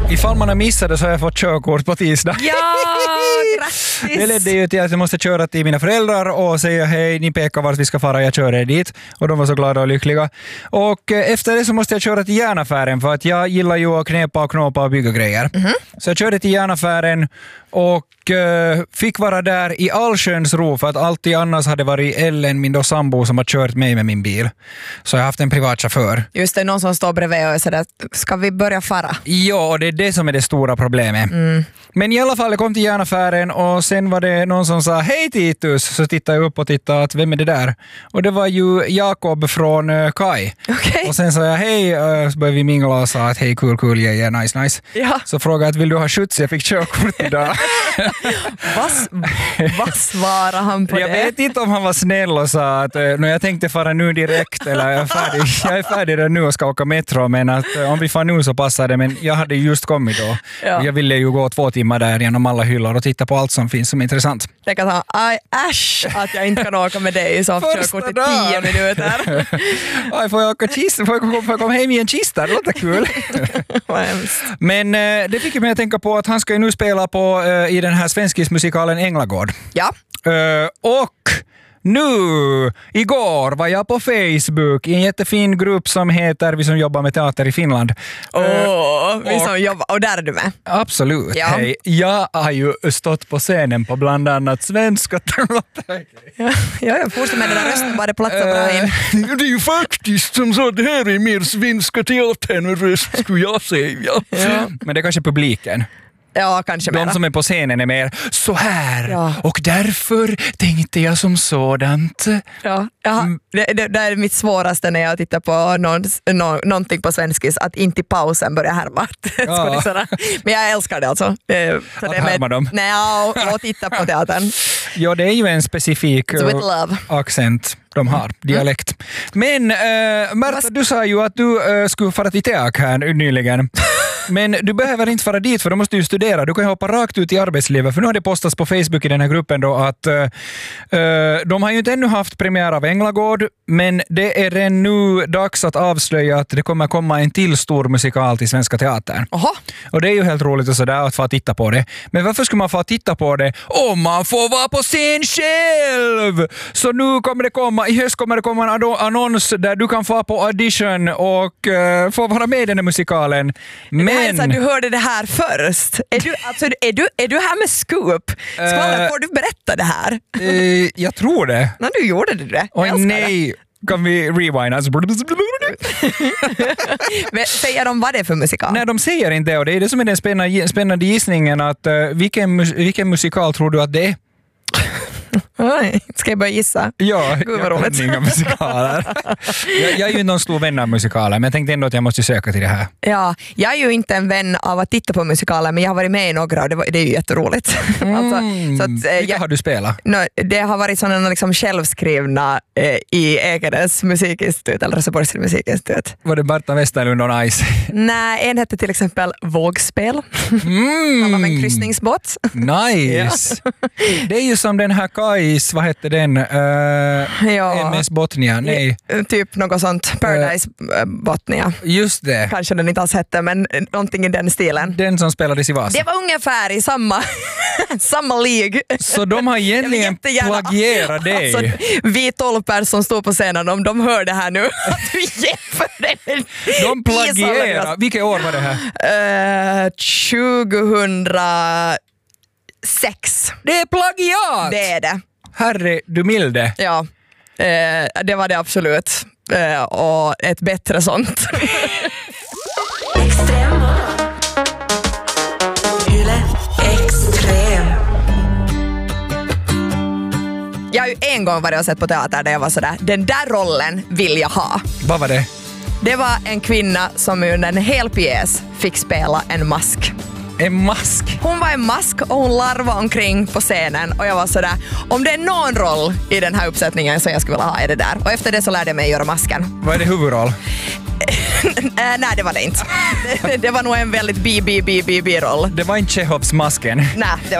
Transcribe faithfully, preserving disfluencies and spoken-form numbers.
Ifall man har missat det så har jag fått körkort på tisdag. Ja, grattis! Det ledde ju till att jag måste köra till mina föräldrar och säga hej, ni pekar vart vi ska fara, jag kör er dit. Och de var så glada och lyckliga. Och efter det så måste jag köra till järnaffären för att jag gillar ju att knepa och knåpa och bygga grejer. Mm-hmm. Så jag körde till järnaffären och uh, fick vara där i allsköns ro för att alltid annars hade varit Ellen, min då sambo, som har kört mig med min bil. Så jag har haft en privat chaufför. Just det, någon som står bredvid och säger ska vi börja fara? Ja, och det är det som är det stora problemet. Mm. Men i alla fall, jag kom till järnaffären och sen var det någon som sa hej Titus, så tittade jag upp och tittade att vem är det där? Och det var ju Jakob från uh, Kai. Okay. Och sen sa jag hej, uh, så började vi mingla och sa att hej, cool, cool, yeah, yeah, nice, nice. Ja. Så frågade jag att vill du ha skjuts? Jag fick körkort idag. vad, vad svarade han på jag det? Jag vet inte om han var snäll och sa att uh, jag tänkte fara nu direkt eller jag är färdig, jag är färdig där nu och ska åka metro, men att uh, om vi far nu så passar det, men jag hade just kommit då. Ja. Jag ville ju gå två timmar där genom alla hyllor och titta på allt som finns som är intressant. Tänk att han, aj, äsch att jag inte kan åka med dig som körkort i tio minuter. Aj, får jag åka kista? Får jag, får jag komma hem i en kista? Det låter kul. Men eh, det fick mig att tänka på att han ska ju nu spela på eh, i den här svenskismusikalen Änglagård. Ja. Eh, och nu, igår var jag på Facebook i en jättefin grupp som heter Vi som jobbar med teater i Finland. Åh, oh, vi och, som jobbar, och där är du med. Absolut, ja. Hej. Jag har ju stått på scenen på bland annat svenska. ja, jag fortsätter med den där rösten, bara det platsar bra in. Uh, det är ju faktiskt som så, det här är mer svenska teatern med röst, skulle jag säga. Ja. Men det är kanske publiken. Ja, kanske De mera. som är på scenen är mer så här. Ja. Och därför tänkte jag som sådant. Ja, ja. Mm. Det, det, det är mitt svåraste när jag tittar på någon, nå, någonting på svenskis, att inte i pausen börja härma. Ja. Men jag älskar det alltså. Så att det är härma dem? Nej, och, och titta på teatern. Ja, det är ju en specifik accent de har, dialekt. Mm. Men äh, Märta, du sa ju att du äh, skulle fara till Teak här nyligen. Men du behöver inte fara dit för du måste ju studera. Du kan hoppa rakt ut i arbetslivet. För nu har det postats på Facebook i den här gruppen då att uh, de har ju inte ännu haft premiär av Änglagård, men det är redan nu dags att avslöja att det kommer komma en till stor musikal till Svenska Teatern. Aha. Och det är ju helt roligt och sådär att få titta på det. Men varför skulle man få titta på det om man får vara på scen själv? Så nu kommer det komma, i höst kommer det komma en annons där du kan få på audition och uh, få vara med i den här musikalen. Men Alltså, du hörde det här först. Är du, alltså, är du, är du här med scoop? Skvaller, uh, får du berätta det här? Uh, jag tror det. Nej, du gjorde det. Jag Oj, nej. Det. Kan vi rewind? Säger de vad det är för musikal? Nej, de säger inte det. Och det är det som är den spännande, spännande gissningen. Att, uh, vilken, vilken musikal tror du att det är? Oj, ska jag börja gissa? Ja, Gud, jag kan inga musikaler. jag, jag är ju inte någon stor vän av musikaler, men jag tänkte ändå att jag måste söka till det här. Ja, jag är ju inte en vän av att titta på musikaler, men jag har varit med i några och det, var, det är ju jätteroligt. Mm. alltså, så att, Vilka jag, har du spelat? No, det har varit sådana liksom självskrivna eh, i Ekenäs musikinstitut, eller Röseborgs musikinstitut. Var det Berta Westerlund och Nice? Nej, en hette till exempel Vågspel. Mm. Han var med en kryssningsbåt. Nice! Ja. Det är ju som den här Kais, vad hette den? Uh, ja. M S Botnia, nej. Typ något sånt, Paradise uh, Botnia. Just det. Kanske den inte alls hette, men någonting i den stilen. Den som spelades i Vasa. Det var ungefär i samma, samma lig. Så de har egentligen plagierat dig. Alltså, vi tolv personer som står på scenen, de, de hör det här nu. Att du jämför det med de plagierar. Vilket år var det här? Uh, tjugohundrasex. Det är plagiat! Det är det. Herre, du milde. Ja, eh, det var det absolut. Eh, och ett bättre sånt. Extrem. Yle Extrem. Jag har ju en gång varit och sett på teater där jag var sådär, den där rollen vill jag ha. Vad var det? Det var en kvinna som under en hel pjäs fick spela en mask. En mask? Hon var en mask och hon larvade omkring på scenen och jag var sådär, om det är någon roll i den här uppsättningen som jag skulle vilja ha är det där. Och efter det så lärde jag mig göra masken. Vad är det huvudroll? äh, nej, det var det inte. Det, det var nog en väldigt bi-bi-bi-bi-roll. Det var inte Chekhovs masken. Nej, det var